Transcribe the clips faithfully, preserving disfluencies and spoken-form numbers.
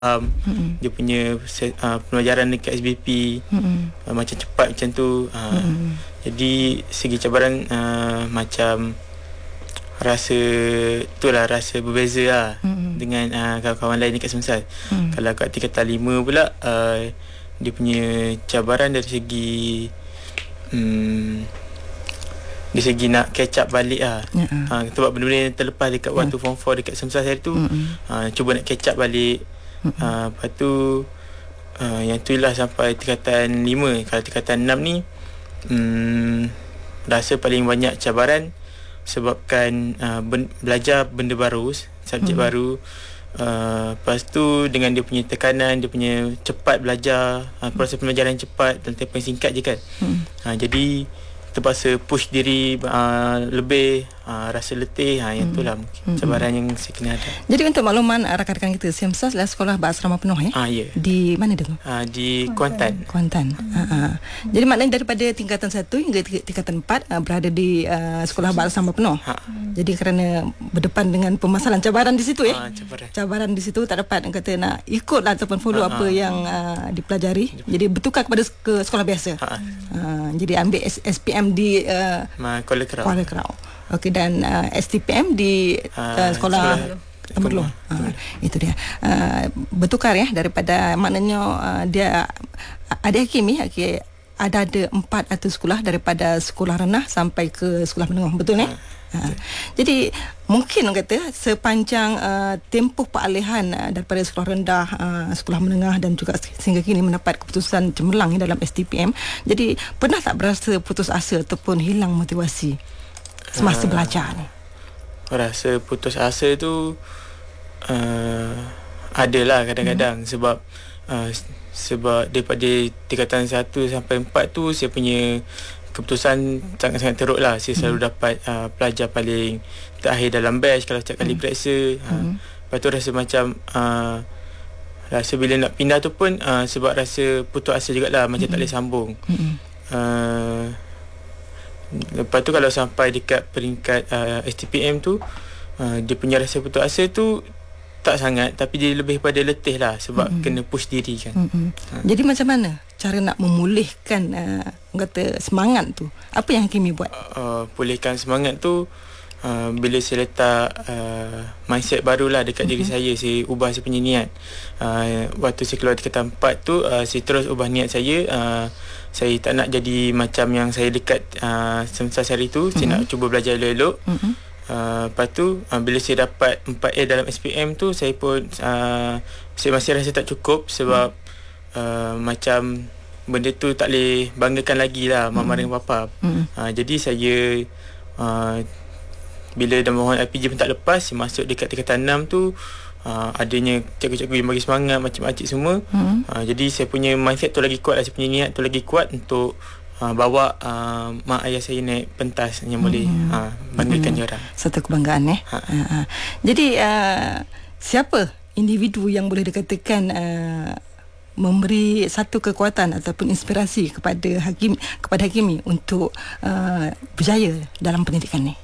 Um, mm-hmm. Dia punya uh, pelajaran dekat S B P mm-hmm. uh, macam cepat macam tu. uh, mm-hmm. Jadi segi cabaran uh, macam rasa itulah rasa berbeza lah mm-hmm. dengan uh, kawan-kawan lain dekat Semsal. mm. Kalau kat tingkatan lima pula uh, dia punya cabaran dari segi um, dari segi nak catch up balik lah. yeah. uh, Sebab benda-benda yang terlepas dekat yeah. waktu form four dekat Semsal hari tu, mm-hmm. uh, cuba nak catch up balik. Uh, lepas tu uh, yang tu lah sampai tingkatan lima. Kalau tingkatan enam ni um, rasa paling banyak cabaran sebabkan uh, ben, belajar benda baru, subjek hmm. baru. uh, Lepas tu dengan dia punya tekanan, dia punya cepat belajar, uh, proses pembelajaran cepat dalam tempoh yang singkat je kan. hmm. uh, Jadi terpaksa push diri uh, lebih, uh, rasa letih. ha, Yang itulah mungkin cabaran hmm. yang saya kena ada. Jadi untuk makluman uh, rakan-rakan kita, Semsal adalah sekolah berasrama penuh ya? Ah, ya. Di mana dia tu? Uh, di Kuantan. Kuantan. hmm. uh, uh. Jadi maknanya daripada tingkatan satu hingga tingkatan empat uh, berada di uh, sekolah berasrama penuh. ha. Jadi kerana berdepan dengan permasalahan cabaran di situ ya? ha, cabaran. cabaran di situ tak dapat kata nak ikut lah ataupun follow ha, apa ha. yang uh, dipelajari. Jadi bertukar kepada ke sekolah biasa. ha. uh, Jadi ambil S P M di uh, Kuala Kerau. Kuala Kerau. Okey, dan uh, S T P M di uh, uh, sekolah Temerloh. Uh, itu dia. Uh, bertukar ya daripada maknanya uh, dia ada Hakimi. Okay, ada ada empat atau sekolah daripada sekolah rendah sampai ke sekolah menengah, betul ni? Uh, uh, jadi mungkin orang kata sepanjang uh, tempoh peralihan uh, daripada sekolah rendah, uh, sekolah menengah dan juga sehingga kini mendapat keputusan cemerlang dalam S T P M. Jadi pernah tak berasa putus asa ataupun hilang motivasi semasa uh, belajar ni? Rasa putus asa tu uh, adalah kadang-kadang. hmm. Sebab uh, sebab daripada tingkatan satu sampai empat tu saya punya keputusan sangat-sangat teruk lah. Saya selalu hmm. dapat uh, pelajar paling terakhir dalam batch kalau setiap kali hmm. periksa. uh, hmm. Lepas tu rasa macam uh, rasa bila nak pindah tu pun uh, sebab rasa putus asa jugalah, macam hmm. tak boleh sambung. hmm. uh, Lepas tu kalau sampai dekat peringkat uh, S T P M tu, uh, dia punya rasa putus asa tu tak sangat, tapi dia lebih pada letih lah sebab mm-hmm. kena push diri kan. Mm-hmm. ha. Jadi macam mana cara nak memulihkan uh, kata semangat tu? Apa yang Hakimi buat? Uh, pulihkan semangat tu uh, bila saya letak uh, mindset barulah dekat mm-hmm. diri saya. Saya ubah saya punya niat. uh, Waktu saya keluar tingkatan empat tu, uh, saya terus ubah niat saya. uh, Saya tak nak jadi macam yang saya dekat uh, Semsal hari tu. mm-hmm. Saya nak cuba belajar elok-elok. mm-hmm. Uh, lepas tu uh, bila saya dapat empat A dalam S P M tu, saya pun uh, saya masih rasa tak cukup sebab mm. uh, macam benda tu tak boleh banggakan lagi lah mama mm. dengan papa. mm. uh, Jadi saya uh, bila dah mohon L P G pun tak lepas, saya masuk dekat tingkatan enam tu, uh, adanya cikgu-cikgu yang bagi semangat, makcik-makcik semua. mm. uh, Jadi saya punya mindset tu lagi kuat lah, saya punya niat tu lagi kuat untuk Uh, bawa uh, mak ayah saya naik pentas yang boleh hmm. uh, banggakan hmm. diorang. Satu kebanggaan eh. Ha. Uh, uh. Jadi uh, siapa individu yang boleh dikatakan uh, memberi satu kekuatan ataupun inspirasi kepada Hakim kepada Hakimi untuk uh, berjaya dalam pendidikan ni?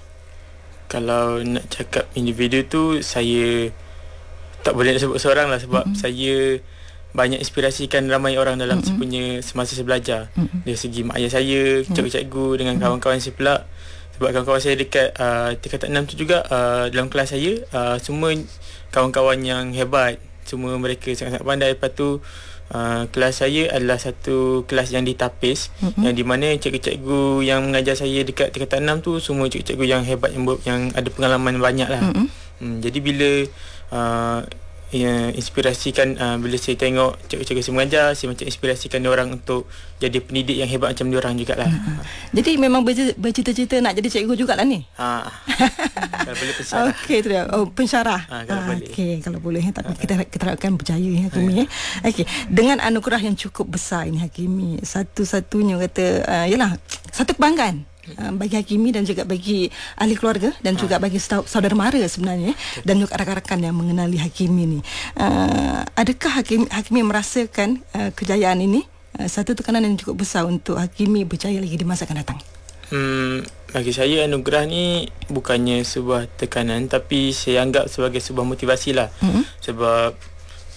Kalau nak cakap individu tu, saya tak boleh nak sebut seorang lah sebab hmm. saya banyak inspirasikan ramai orang dalam mm-hmm. sepunya semasa saya belajar. Mm-hmm. Dari segi mak ayah saya, cikgu-cikgu, dengan mm-hmm. kawan-kawan saya pula. Sebab kawan-kawan saya dekat uh, tingkatan enam tu juga, uh, dalam kelas saya, uh, semua kawan-kawan yang hebat. Semua mereka sangat-sangat pandai. Lepas tu uh, kelas saya adalah satu kelas yang ditapis, mm-hmm. yang di mana cikgu-cikgu yang mengajar saya dekat tingkatan enam tu semua cikgu-cikgu yang hebat, yang, yang ada pengalaman banyak lah. Mm-hmm. hmm, Jadi bila uh, ya, inspirasikan uh, bila saya tengok cikgu-cikgu saya mengajar, saya macam inspirasikan diorang untuk jadi pendidik yang hebat macam diorang jugalah. Hmm. Jadi memang bercita-cita nak jadi cikgu jugalah ni? Ha. Kalau boleh pensyarah. Okey, tu dia. Oh, pensyarah. Ha, kalau ha, boleh. Okey, kalau boleh. Tapi ha. kita kita harapkan berjaya ya Hakimi. Ha. Okey, dengan anugerah yang cukup besar ini Hakimi, satu-satunya kata uh, yalah, satu kebanggaan Uh, bagi Hakimi dan juga bagi ahli keluarga dan ha. juga bagi saudara mara sebenarnya dan juga rakan-rakan yang mengenali Hakimi ni. Uh, adakah Hakimi, Hakimi merasakan uh, kejayaan ini uh, satu tekanan yang cukup besar untuk Hakimi berjaya lagi di masa akan datang? Hmm, bagi saya anugerah ni bukannya sebuah tekanan, tapi saya anggap sebagai sebuah motivasi lah. Mm-hmm. Sebab uh, uh, kejayaan